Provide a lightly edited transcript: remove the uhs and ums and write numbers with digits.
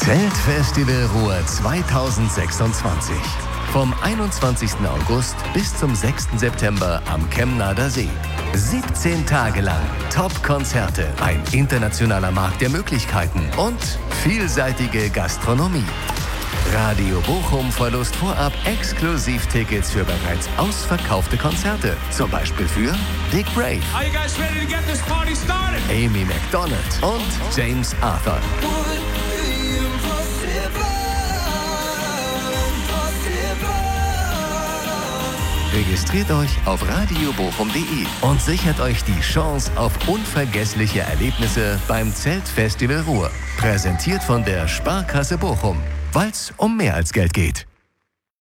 Zeltfestival Ruhr 2026. Vom 21. August bis zum 6. September am Kemnader See. 17 Tage lang Top-Konzerte, ein internationaler Markt der Möglichkeiten und vielseitige Gastronomie. Radio Bochum verlost vorab Exklusivtickets für bereits ausverkaufte Konzerte. Zum Beispiel für Dick Brave, Amy Macdonald und James Arthur. Registriert euch auf radiobochum.de und sichert euch die Chance auf unvergessliche Erlebnisse beim Zeltfestival Ruhr. Präsentiert von der Sparkasse Bochum, weil's um mehr als Geld geht.